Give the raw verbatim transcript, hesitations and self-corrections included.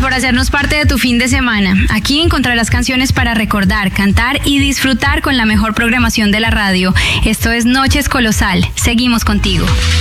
por hacernos parte de tu fin de semana. Aquí encontrarás canciones para recordar, cantar y disfrutar con la mejor programación de la radio. Esto es Noches Colosal. Seguimos contigo.